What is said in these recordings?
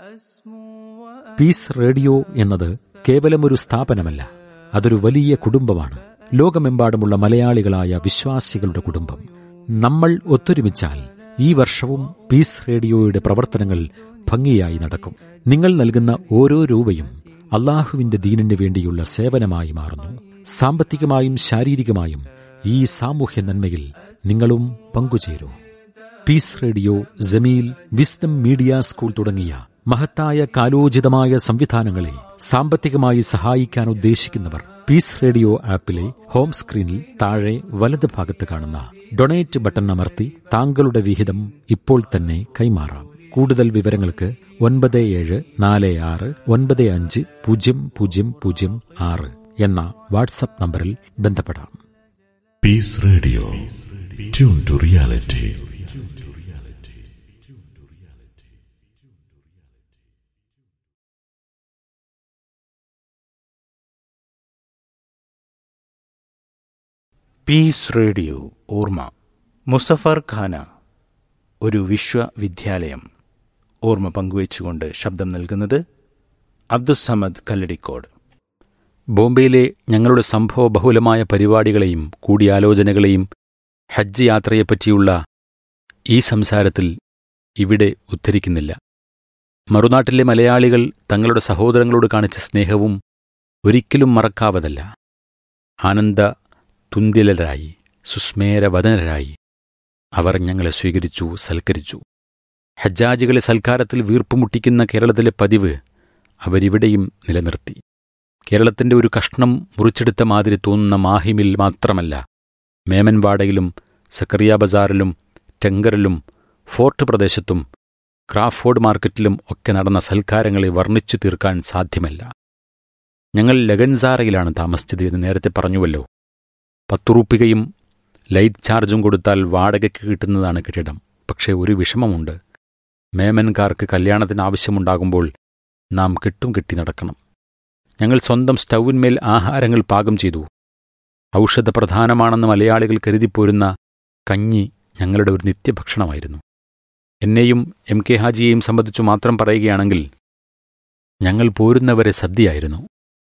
Piece radio എന്നത് കേവലമൊരു സ്ഥാപനമല്ല, അതൊരു വലിയ കുടുംബമാണ്. ലോകമെമ്പാടുമുള്ള മലയാളികളായ വിശ്വാസികളുടെ കുടുംബം. നമ്മൾ ഒത്തൊരുമിച്ചാൽ ഈ വർഷവും പീസ് റേഡിയോയുടെ പ്രവർത്തനങ്ങൾ ഭംഗിയായി നടക്കും. നിങ്ങൾ നൽകുന്ന ഓരോ രൂപയും അള്ളാഹുവിന്റെ ദീനിന് വേണ്ടിയുള്ള സേവനമായി മാറുന്നു. സാമ്പത്തികമായും ശാരീരികമായും ഈ സാമൂഹ്യ നന്മയിൽ നിങ്ങളും പങ്കുചേരൂ. Piece radio, Jameel, wisdom media school തുടങ്ങിയ മഹത്തായ കാലോചിതമായ സംവിധാനങ്ങളെ സാമ്പത്തികമായി സഹായിക്കാൻ ഉദ്ദേശിക്കുന്നവർ പീസ് റേഡിയോ ആപ്പിലെ ഹോം സ്ക്രീനിൽ താഴെ വലത് ഭാഗത്ത് കാണുന്ന ഡൊണേറ്റ് ബട്ടൺ അമർത്തി താങ്കളുടെ വിഹിതം ഇപ്പോൾ തന്നെ കൈമാറാം. കൂടുതൽ വിവരങ്ങൾക്ക് 9746950006 എന്ന വാട്സ്ആപ്പ് നമ്പറിൽ ബന്ധപ്പെടാം. Piece radio, tune to reality. Piece radio ഓർമ്മ. മുസഫർ ഖാന, ഒരു വിശ്വവിദ്യാലയം. ഓർമ്മ പങ്കുവച്ചുകൊണ്ട് ശബ്ദം നൽകുന്നത് അബ്ദുസ്സമദ് കല്ലടിക്കോട്. ബോംബെയിലെ ഞങ്ങളുടെ സംഭവ ബഹുലമായ പരിപാടികളെയും കൂടിയാലോചനകളെയും ഹജ്ജ് യാത്രയെപ്പറ്റിയുള്ള ഈ സംസാരത്തിൽ ഇവിടെ ഉദ്ധരിക്കുന്നില്ല. മറുനാട്ടിലെ മലയാളികൾ തങ്ങളുടെ സഹോദരങ്ങളോട് കാണിച്ച സ്നേഹവും ഒരിക്കലും മറക്കാവതല്ല. ആനന്ദ തുന്തിലരായി, സുസ്മേരവദനരായി അവർ ഞങ്ങളെ സ്വീകരിച്ചു, സൽക്കരിച്ചു. ഹജ്ജാജികളെ സൽക്കാരത്തിൽ വീർപ്പുമുട്ടിക്കുന്ന കേരളത്തിലെ പതിവ് അവരിവിടെയും നിലനിർത്തി. കേരളത്തിൻ്റെ ഒരു കഷ്ണം മുറിച്ചെടുത്ത മാതിരി തോന്നുന്ന മാഹിമിൽ മാത്രമല്ല, മേമൻവാടയിലും സക്കറിയ ബസാറിലും ടെങ്കറിലും ഫോർട്ട് പ്രദേശത്തും ക്രാഫോർഡ് മാർക്കറ്റിലും ഒക്കെ നടന്ന സൽക്കാരങ്ങളെ വർണ്ണിച്ചു തീർക്കാൻ സാധ്യമല്ല. ഞങ്ങൾ ലഗൻസാറയിലാണ് താമസിച്ചത് എന്ന് നേരത്തെ പറഞ്ഞുവല്ലോ. 10 റുപ്പികയും ലൈറ്റ് ചാർജും കൊടുത്താൽ വാടകയ്ക്ക് കിട്ടുന്നതാണ് കെട്ടിടം. പക്ഷേ ഒരു വിഷമമുണ്ട്. മേമൻകാർക്ക് കല്യാണത്തിന് ആവശ്യമുണ്ടാകുമ്പോൾ നാം കെട്ടി നടക്കണം. ഞങ്ങൾ സ്വന്തം സ്റ്റൗവിന്മേൽ ആഹാരങ്ങൾ പാകം ചെയ്തു. ഔഷധപ്രധാനമാണെന്ന് മലയാളികൾ കരുതിപ്പോരുന്ന കഞ്ഞി ഞങ്ങളുടെ ഒരു നിത്യഭക്ഷണമായിരുന്നു. എന്നെയും MK ഹാജിയെയും സംബന്ധിച്ചു മാത്രം പറയുകയാണെങ്കിൽ ഞങ്ങൾ പോരുന്നവരെ സദ്യയായിരുന്നു.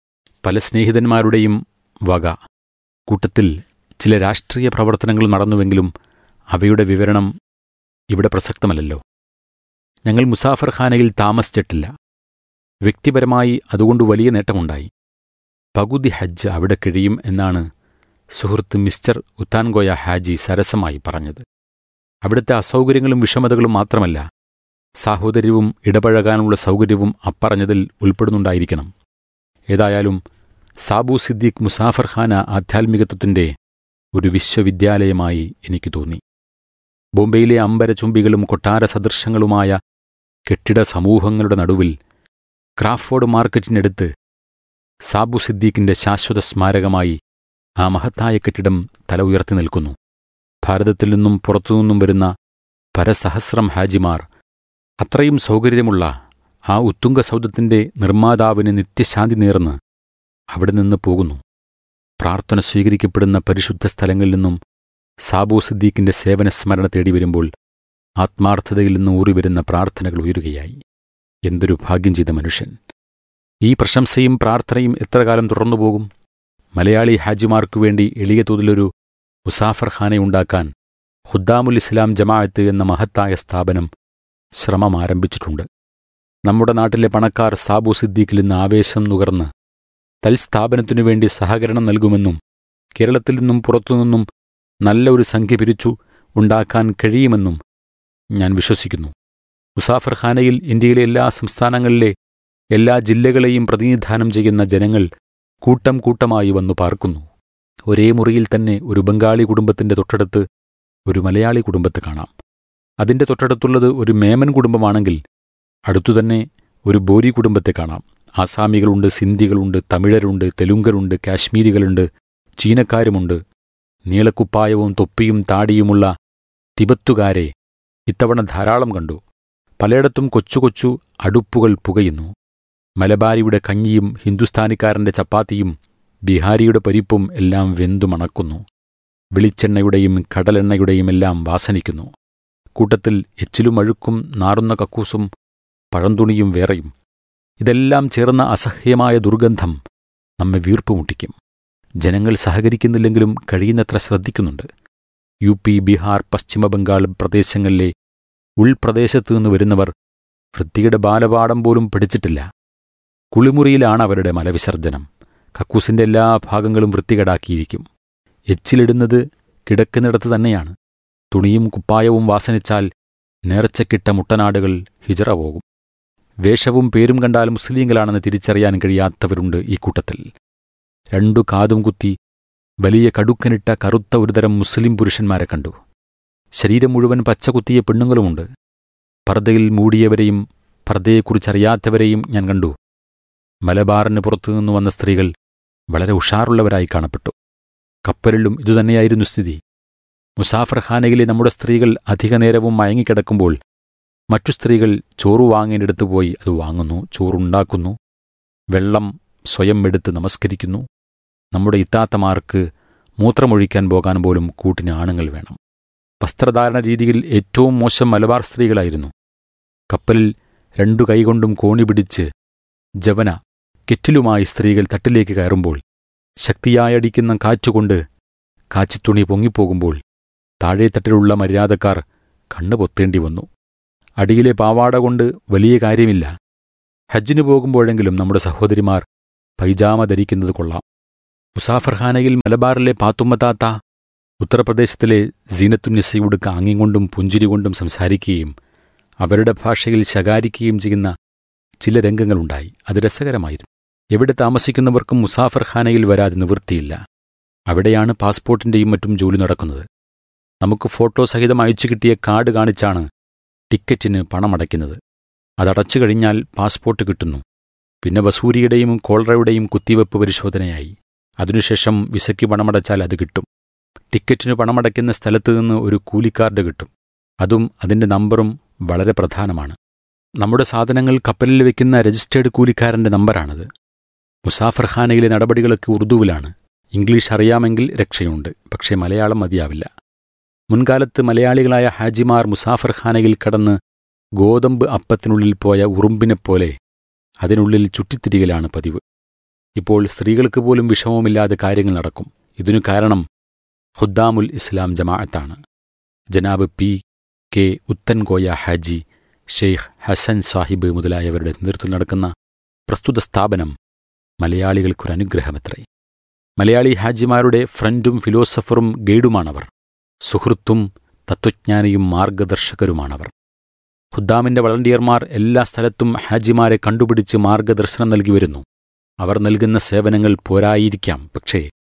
പല സ്നേഹിതന്മാരുടെയും വക. കൂട്ടത്തിൽ ചില രാഷ്ട്രീയ പ്രവർത്തനങ്ങൾ നടന്നുവെങ്കിലും അവയുടെ വിവരണം ഇവിടെ പ്രസക്തമല്ലല്ലോ. ഞങ്ങൾ മുസാഫർ ഖാനയിൽ താമസിച്ചിട്ടില്ല. വ്യക്തിപരമായി അതുകൊണ്ട് വലിയ നേട്ടമുണ്ടായി. പകുതി ഹജ്ജ് അവിടെ കഴിയും എന്നാണ് സുഹൃത്ത് മിസ്റ്റർ ഉത്താൻഗോയ ഹാജി സരസമായി പറഞ്ഞത്. അവിടുത്തെ അസൗകര്യങ്ങളും വിഷമതകളും മാത്രമല്ല, സാഹോദര്യവും ഇടപഴകാനുള്ള സൗകര്യവും അപ്പറഞ്ഞതിൽ ഉൾപ്പെടുന്നുണ്ടായിരിക്കണം. ഏതായാലും സാബു സിദ്ദീഖ് മുസാഫർ ഖാന ആധ്യാത്മികത്വത്തിൻ്റെ ഒരു വിശ്വവിദ്യാലയമായി എനിക്ക് തോന്നി. ബോംബെയിലെ അമ്പരചുംബികളും കൊട്ടാര സദൃശങ്ങളുമായ കെട്ടിട സമൂഹങ്ങളുടെ നടുവിൽ ക്രാഫോർഡ് മാർക്കറ്റിനടുത്ത് സാബു സിദ്ദീഖിൻ്റെ ശാശ്വത സ്മാരകമായി ആ മഹത്തായ കെട്ടിടം തല ഉയർത്തി നിൽക്കുന്നു. ഭാരതത്തിൽ നിന്നും പുറത്തുനിന്നും വരുന്ന പരസഹസ്രം ഹാജിമാർ അത്രയും സൗകര്യമുള്ള ആ ഉത്തുംഗ സൗധത്തിൻ്റെ നിർമ്മാതാവിന് നിത്യശാന്തി നേർന്ന് അവിടെ നിന്ന് പോകുന്നു. പ്രാർത്ഥന സ്വീകരിക്കപ്പെടുന്ന പരിശുദ്ധ സ്ഥലങ്ങളിൽ നിന്നും സാബു സിദ്ദീഖിൻ്റെ സേവന സ്മരണ തേടി വരുമ്പോൾ ആത്മാർത്ഥതയിൽ നിന്ന് ഊറിവരുന്ന പ്രാർത്ഥനകൾ ഉയരുകയായി. എന്തൊരു ഭാഗ്യം ചെയ്ത മനുഷ്യൻ! ഈ പ്രശംസയും പ്രാർത്ഥനയും എത്ര കാലം തുടർന്നുപോകും? മലയാളി ഹാജിമാർക്കു വേണ്ടി എളിയ തോതിലൊരു മുസാഫർ ഖാനയുണ്ടാക്കാൻ ഖുദ്ദാമുൽ ഇസ്ലാം ജമാഅത്ത് എന്ന മഹത്തായ സ്ഥാപനം ശ്രമം ആരംഭിച്ചിട്ടുണ്ട്. നമ്മുടെ നാട്ടിലെ പണക്കാർ സാബു സിദ്ദീഖിൽ നിന്ന് ആവേശം നുകർന്ന് തൽസ്ഥാപനത്തിനു വേണ്ടി സഹകരണം നൽകുമെന്നും കേരളത്തിൽ നിന്നും പുറത്തുനിന്നും നല്ല ഒരു സംഖ്യ പിരിച്ചു ഉണ്ടാക്കാൻ കഴിയുമെന്നും ഞാൻ വിശ്വസിക്കുന്നു. മുസാഫർ ഖാനയിൽ ഇന്ത്യയിലെ എല്ലാ സംസ്ഥാനങ്ങളിലെ എല്ലാ ജില്ലകളെയും പ്രതിനിധാനം ചെയ്യുന്ന ജനങ്ങൾ കൂട്ടം കൂട്ടമായി വന്നു പാർക്കുന്നു. ഒരേ മുറിയിൽ തന്നെ ഒരു ബംഗാളി കുടുംബത്തിൻ്റെ തൊട്ടടുത്ത് ഒരു മലയാളി കുടുംബത്തെ കാണാം. അതിൻ്റെ തൊട്ടടുത്തുള്ളത് ഒരു മേമൻ കുടുംബമാണെങ്കിൽ അടുത്തുതന്നെ ഒരു ബോരി കുടുംബത്തെ കാണാം. ആസാമികളുണ്ട്, സിന്ധികളുണ്ട്, തമിഴരുണ്ട്, തെലുങ്കരുണ്ട്, കാശ്മീരികളുണ്ട്, ചീനക്കാരുമുണ്ട്. നീളക്കുപ്പായവും തൊപ്പിയും താടിയുമുള്ള തിബത്തുകാരെ ഇത്തവണ ധാരാളം കണ്ടു. പലയിടത്തും കൊച്ചു കൊച്ചു അടുപ്പുകൾ പുകയുന്നു. മലബാരിയുടെ കഞ്ഞിയും ഹിന്ദുസ്ഥാനിക്കാരൻ്റെ ചപ്പാത്തിയും ബിഹാരിയുടെ പരിപ്പും എല്ലാം വെന്തു മണക്കുന്നു. വെളിച്ചെണ്ണയുടെയും കടലെണ്ണയുടെയും എല്ലാം വാസനിക്കുന്നു. കൂട്ടത്തിൽ എച്ചിലും അഴുക്കും നാറുന്ന കക്കൂസും പഴന്തുണിയും വേറെയും. ഇതെല്ലാം ചേർന്ന അസഹ്യമായ ദുർഗന്ധം നമ്മെ വീർപ്പുമുട്ടിക്കും. ജനങ്ങൾ സഹകരിക്കുന്നില്ലെങ്കിലും കഴിയുന്നത്ര ശ്രദ്ധിക്കുന്നുണ്ട്. UP, ബീഹാർ, പശ്ചിമ ബംഗാൾ പ്രദേശങ്ങളിലെ ഉൾപ്രദേശത്തു നിന്ന് വരുന്നവർ വൃത്തിയുടെ ബാലപാഠം പോലും പഠിച്ചിട്ടില്ല. കുളിമുറിയിലാണ് അവരുടെ മലവിസർജനം. കക്കൂസിൻ്റെ എല്ലാ ഭാഗങ്ങളും വൃത്തികേടാക്കിയിരിക്കും. എച്ചിലിടുന്നത് കിടക്കുന്നിടത്ത് തന്നെയാണ്. തുണിയും കുപ്പായവും വാസനിച്ചാൽ നേർച്ചക്കിട്ട മുട്ടനാടുകൾ ഹിജറ പോകും. വേഷവും പേരും കണ്ടാൽ മുസ്ലിങ്ങളാണെന്ന് തിരിച്ചറിയാൻ കഴിയാത്തവരുണ്ട് ഈ കൂട്ടത്തിൽ. 2 കാതും കുത്തി വലിയ കടുക്കനിട്ട കറുത്ത ഒരുതരം മുസ്ലിം പുരുഷന്മാരെ കണ്ടു. ശരീരം മുഴുവൻ പച്ച കുത്തിയ പെണ്ണുങ്ങളുമുണ്ട്. പർദ്ദയിൽ മൂടിയവരെയും പർദ്ദയെക്കുറിച്ചറിയാത്തവരെയും ഞാൻ കണ്ടു. മലബാറിന് പുറത്തുനിന്നു വന്ന സ്ത്രീകൾ വളരെ ഉഷാറുള്ളവരായി കാണപ്പെട്ടു. കപ്പലിലും ഇതുതന്നെയായിരുന്നു സ്ഥിതി. മുസാഫർഖാനയിലെ നമ്മുടെ സ്ത്രീകൾ അധിക നേരവും മയങ്ങിക്കിടക്കുമ്പോൾ മറ്റു സ്ത്രീകൾ ചോറ് വാങ്ങേണ്ടടുത്ത് പോയി അത് വാങ്ങുന്നു, ചോറുണ്ടാക്കുന്നു, വെള്ളം സ്വയം എടുത്ത് നമസ്കരിക്കുന്നു. നമ്മുടെ ഇത്താത്തമാർക്ക് മൂത്രമൊഴിക്കാൻ പോകാൻ പോലും കൂട്ടിന് ആണുങ്ങൾ വേണം. വസ്ത്രധാരണ രീതിയിൽ ഏറ്റവും മോശം മലബാർ സ്ത്രീകളായിരുന്നു. കപ്പലിൽ 2 കൈകൊണ്ടും കോണി പിടിച്ച് ജവന കെറ്റിലുമായി സ്ത്രീകൾ തട്ടിലേക്ക് കയറുമ്പോൾ ശക്തിയായടിക്കുന്ന കാറ്റുകൊണ്ട് കാച്ചിത്തുണി പൊങ്ങിപ്പോകുമ്പോൾ താഴെത്തട്ടിലുള്ള മര്യാദക്കാർ കണ്ണു പൊത്തേണ്ടി വന്നു. അടിയിലെ പാവാട കൊണ്ട് വലിയ കാര്യമില്ല. ഹജ്ജിന് പോകുമ്പോഴെങ്കിലും നമ്മുടെ സഹോദരിമാർ പൈജാമ ധരിക്കുന്നത് കൊള്ളാം. മുസാഫർഖാനയിൽ മലബാറിലെ പാത്തുമ്മത്താത്ത ഉത്തർപ്രദേശത്തിലെ സീനത്തുന്നിസയോട് കാങ്ങിക്കൊണ്ടും പുഞ്ചിരി കൊണ്ടും സംസാരിക്കുകയും അവരുടെ ഭാഷയിൽ ശകാരിക്കുകയും ചെയ്യുന്ന ചില രംഗങ്ങളുണ്ടായി. അത് രസകരമായിരുന്നു. എവിടെ താമസിക്കുന്നവർക്കും മുസാഫർഖാനയിൽ വരാതെ നിവൃത്തിയില്ല. അവിടെയാണ് പാസ്പോർട്ടിൻ്റെയും മറ്റും ജോലി നടക്കുന്നത്. നമുക്ക് ഫോട്ടോ സഹിതം അയച്ചു കിട്ടിയ കാർഡ് കാണിച്ചാണ് ടിക്കറ്റിന് പണമടയ്ക്കുന്നത്. അതടച്ചു കഴിഞ്ഞാൽ പാസ്പോർട്ട് കിട്ടുന്നു. പിന്നെ വസൂരിയുടെയും കോളറയുടെയും കുത്തിവെപ്പ് പരിശോധനയായി. അതിനുശേഷം വിസയ്ക്ക് പണമടച്ചാൽ അത് കിട്ടും. ടിക്കറ്റിന് പണമടയ്ക്കുന്ന സ്ഥലത്ത് നിന്ന് ഒരു കൂലിക്കാർഡ് കിട്ടും. അതും അതിൻ്റെ നമ്പറും വളരെ പ്രധാനമാണ്. നമ്മുടെ സാധനങ്ങൾ കപ്പലിൽ വയ്ക്കുന്ന രജിസ്റ്റേർഡ് കൂലിക്കാരൻ്റെ നമ്പറാണത്. മുസാഫർഖാനയിലെ നടപടികളൊക്കെ ഉറുദുവിലാണ്. ഇംഗ്ലീഷ് അറിയാമെങ്കിൽ രക്ഷയുണ്ട്. പക്ഷേ മലയാളം മതിയാവില്ല. മുൻകാലത്ത് മലയാളികളായ ഹാജിമാർ മുസാഫർഖാനയിൽ കടന്ന് ഗോതമ്പ് അപ്പത്തിനുള്ളിൽ പോയ ഉറുമ്പിനെപ്പോലെ അതിനുള്ളിൽ ചുറ്റിത്തിരികലാണ് പതിവ്. ഇപ്പോൾ സ്ത്രീകൾക്ക് പോലും വിഷമവുമില്ലാതെ കാര്യങ്ങൾ നടക്കും. ഇതിനു കാരണം ഖുദ്ദാമുൽ ഇസ്ലാം ജമാഅത്താണ്. ജനാബ് PK ഉത്തൻകോയ ഹാജി, ഷെയ്ഖ് ഹസൻ സാഹിബ് മുതലായവരുടെ നേതൃത്വത്തിൽ നടക്കുന്ന പ്രസ്തുത സ്ഥാപനം മലയാളികൾക്കൊരനുഗ്രഹമത്രേ. മലയാളി ഹാജിമാരുടെ ഫ്രണ്ടും ഫിലോസഫറും ഗൈഡുമാണവർ. സുഹൃത്തും തത്വജ്ഞാനിയും മാർഗദർശകരുമാണവർ. ഖുദ്ദാമിൻ്റെ വളണ്ടിയർമാർ എല്ലാ സ്ഥലത്തും ഹാജിമാരെ കണ്ടുപിടിച്ച് മാർഗദർശനം നൽകി വരുന്നു. അവർ നൽകുന്ന സേവനങ്ങൾ പോരായിരിക്കാം. പക്ഷേ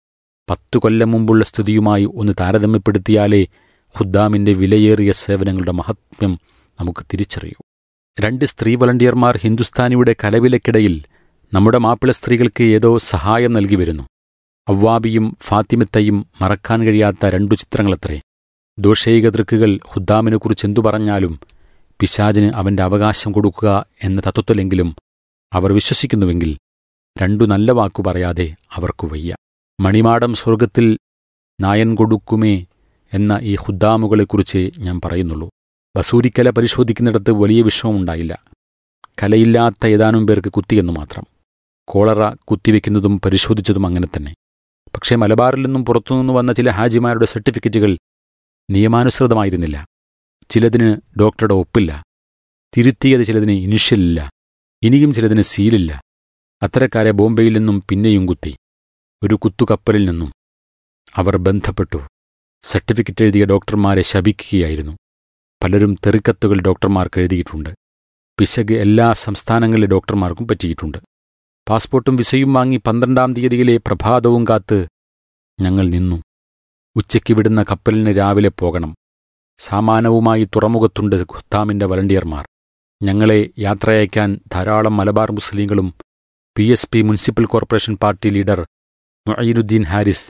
10 കൊല്ലം മുമ്പുള്ള സ്ഥിതിയുമായി ഒന്ന് താരതമ്യപ്പെടുത്തിയാലേ ഖുദ്ദാമിൻ്റെ വിലയേറിയ സേവനങ്ങളുടെ മഹത്മ്യം നമുക്ക് തിരിച്ചറിയൂ. 2 സ്ത്രീ വളണ്ടിയർമാർ ഹിന്ദുസ്ഥാനിയുടെ കലവിലക്കിടയിൽ നമ്മുടെ മാപ്പിള സ്ത്രീകൾക്ക് ഏതോ സഹായം നൽകി വരുന്നു. അവ്വാബിയും ഫാത്തിമത്തയും മറക്കാൻ കഴിയാത്ത 2 ചിത്രങ്ങളത്രേ. ദോഷൈക ദൃക്കുകൾ ഖുദ്ദാമിനെക്കുറിച്ച് എന്തു പറഞ്ഞാലും പിശാചിന് അവൻ്റെ അവകാശം കൊടുക്കുക എന്ന തത്വത്തിലെങ്കിലും അവർ വിശ്വസിക്കുന്നുവെങ്കിൽ 2 നല്ല വാക്കു പറയാതെ അവർക്കു വയ്യ. മണിമാടം സ്വർഗത്തിൽ നായൻ കൊടുക്കുമേ എന്ന ഈ ഖുദ്ദാമുകളെക്കുറിച്ച് ഞാൻ പറയുന്നുള്ളൂ. വസൂരിക്കല പരിശോധിക്കുന്നിടത്ത് വലിയ വിഷമമുണ്ടായില്ല. കലയില്ലാത്ത ഏതാനും പേർക്ക് കുത്തിയെന്നു മാത്രം. കോളറ കുത്തിവെക്കുന്നതും പരിശോധിച്ചതും അങ്ങനെ തന്നെ. പക്ഷേ മലബാറിൽ നിന്നും പുറത്തുനിന്ന് വന്ന ചില ഹാജിമാരുടെ സർട്ടിഫിക്കറ്റുകൾ നിയമാനുസൃതമായിരുന്നില്ല. ചിലതിന് ഡോക്ടറുടെ ഒപ്പില്ല. തിരുത്തിയത് ചിലതിന് ഇനിഷ്യലില്ല. ഇനിയും ചിലതിന് സീലില്ല. അത്തരക്കാരെ ബോംബെയിൽ നിന്നും പിന്നെയും കുത്തി. ഒരു കുത്തുകപ്പലിൽ നിന്നും അവർ ബന്ധപ്പെട്ടു. സർട്ടിഫിക്കറ്റ് എഴുതിയ ഡോക്ടർമാരെ ശപിക്കുകയായിരുന്നു. പലരും തെറിക്കത്തുകൾ ഡോക്ടർമാർക്ക് എഴുതിയിട്ടുണ്ട്. പിശക് എല്ലാ സംസ്ഥാനങ്ങളിലെ ഡോക്ടർമാർക്കും പറ്റിയിട്ടുണ്ട്. പാസ്പോർട്ടും വിസയും വാങ്ങി 12-ാം തീയതിയിലെ പ്രഭാതവും കാത്ത് ഞങ്ങൾ നിന്നു. ഉച്ചയ്ക്ക് വിടുന്ന കപ്പലിന് രാവിലെ പോകണം. സാമാനവുമായി തുറമുഖത്തുണ്ട് ഖുദ്ദാമിൻ്റെ വളണ്ടിയർമാർ. ഞങ്ങളെ യാത്രയയക്കാൻ ധാരാളം മലബാർ മുസ്ലിങ്ങളും PSP municipal corporation party leader Moinuddin Haris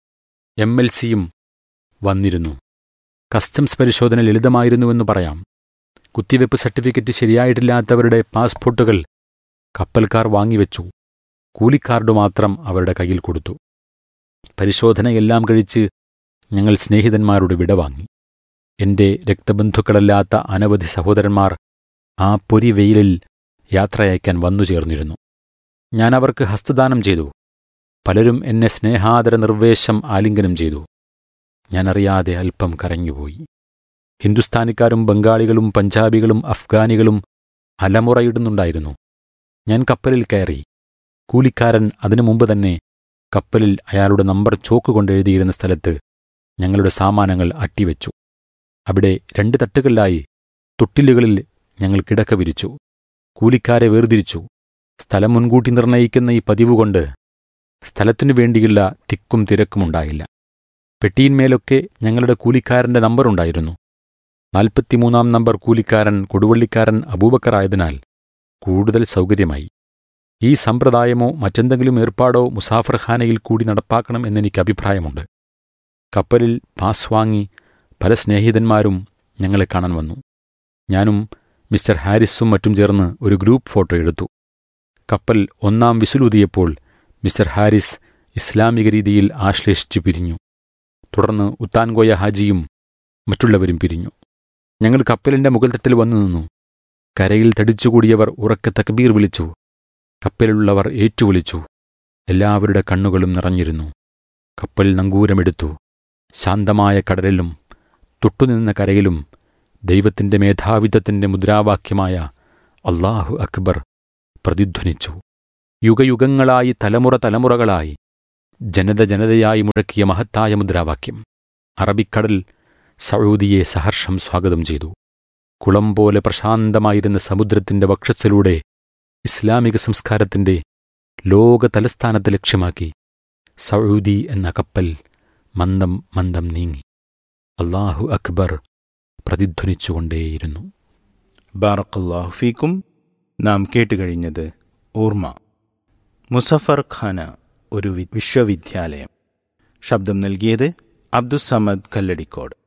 MLCയും വന്നിരുന്നു. കസ്റ്റംസ് പരിശോധന ലളിതമായിരുന്നുവെന്ന് പറയാം. കുത്തിവെപ്പ് സർട്ടിഫിക്കറ്റ് ശരിയായിട്ടില്ലാത്തവരുടെ പാസ്പോർട്ടുകൾ കപ്പൽക്കാർ വാങ്ങിവെച്ചു. കൂലിക്കാർഡ് മാത്രം അവരുടെ കയ്യിൽ കൊടുത്തു. പരിശോധനയെല്ലാം കഴിച്ച് ഞങ്ങൾ സ്നേഹിതന്മാരുടെ വിട വാങ്ങി. എൻ്റെ രക്തബന്ധുക്കളല്ലാത്ത അനവധി സഹോദരന്മാർ ആ പൊരിവെയിലിൽ യാത്രയയക്കാൻ വന്നു ചേർന്നിരുന്നു. ഞാൻ അവർക്ക് ഹസ്തദാനം ചെയ്തു. പലരും എന്നെ സ്നേഹാദര നിർവേശം ആലിംഗനം ചെയ്തു. ഞാനറിയാതെ അല്പം കരഞ്ഞുപോയി. ഹിന്ദുസ്ഥാനിക്കാരും ബംഗാളികളും പഞ്ചാബികളും അഫ്ഗാനികളും അലമുറയിടുന്നുണ്ടായിരുന്നു. ഞാൻ കപ്പലിൽ കയറി. കൂലിക്കാരൻ അതിനു മുമ്പ് തന്നെ കപ്പലിൽ അയാളുടെ നമ്പർ ചോക്ക് കൊണ്ടെഴുതിയിരുന്ന സ്ഥലത്ത് ഞങ്ങളുടെ സാമാനങ്ങൾ അട്ടിവെച്ചു. അവിടെ 2 തട്ടുകളിലായി തൊട്ടിലുകളിൽ ഞങ്ങൾ കിടക്ക വിരിച്ചു. കൂലിക്കാരെ വേർതിരിച്ചു. സ്ഥലം മുൻകൂട്ടി നിർണയിക്കുന്ന ഈ പതിവുകൊണ്ട് സ്ഥലത്തിനു വേണ്ടിയുള്ള തിക്കും തിരക്കുമുണ്ടായില്ല. പെട്ടിയിന്മേലൊക്കെ ഞങ്ങളുടെ കൂലിക്കാരൻ്റെ നമ്പറുണ്ടായിരുന്നു. 43-ാം നമ്പർ കൂലിക്കാരൻ കൊടുവള്ളിക്കാരൻ അബൂബക്കറായതിനാൽ കൂടുതൽ സൗകര്യമായി. ഈ സമ്പ്രദായമോ മറ്റെന്തെങ്കിലും ഏർപ്പാടോ മുസാഫർഖാനയിൽ കൂടി നടപ്പാക്കണം എന്നെനിക്ക് അഭിപ്രായമുണ്ട്. കപ്പലിൽ പാസ് വാങ്ങി പല സ്നേഹിതന്മാരും ഞങ്ങളെ കാണാൻ വന്നു. ഞാനും മിസ്റ്റർ ഹാരിസും മറ്റും ചേർന്ന് ഒരു ഗ്രൂപ്പ് ഫോട്ടോ എടുത്തു. കപ്പൽ 1-ാം വിസിലൂതിയപ്പോൾ മിസ്റ്റർ ഹാരിസ് ഇസ്ലാമിക രീതിയിൽ ആശ്ലേഷിച്ചു പിരിഞ്ഞു. തുടർന്ന് ഉത്താൻകോയ ഹാജിയും മറ്റുള്ളവരും പിരിഞ്ഞു. ഞങ്ങൾ കപ്പലിൻ്റെ മുകൾത്തട്ടിൽ വന്നു നിന്നു. കരയിൽ തടിച്ചുകൂടിയവർ ഉറക്കെ തക്ബീർ വിളിച്ചു. കപ്പലിലുള്ളവർ ഏറ്റുവിളിച്ചു. എല്ലാവരുടെ കണ്ണുകളും നിറഞ്ഞിരുന്നു. കപ്പൽ നങ്കൂരമെടുത്തു. ശാന്തമായ കടലിലും തൊട്ടുനിന്ന കരയിലും ദൈവത്തിൻ്റെ മേധാവിത്വത്തിൻ്റെ മുദ്രാവാക്യമായ അല്ലാഹു അക്ബർ പ്രതിധ്വനിച്ചു. യുഗയുഗങ്ങളായി തലമുറകളായി ജനതയായി മുഴക്കിയ മഹത്തായ മുദ്രാവാക്യം. അറബിക്കടൽ സഊദിയെ സഹർഷം സ്വാഗതം ചെയ്തു. കുളം പോലെ പ്രശാന്തമായിരുന്ന സമുദ്രത്തിൻ്റെ വക്ഷസ്സിലൂടെ ഇസ്ലാമിക സംസ്കാരത്തിൻ്റെ ലോക തലസ്ഥാനത്ത് ലക്ഷ്യമാക്കി സഊദി എന്ന കപ്പൽ മന്ദം നീങ്ങി. അല്ലാഹു അക്ബർ പ്രതിധ്വനിച്ചുകൊണ്ടേയിരുന്നു. ബാറക്കല്ലാഹു ഫീക്കും. നാം കേട്ടുകഴിഞ്ഞത് ഓർമ്മ, മുസഫർ ഖാന ഒരു വിശ്വവിദ്യാലയം. ശബ്ദം നൽകിയത് അബ്ദുസ്സമദ് കല്ലടിക്കോട്.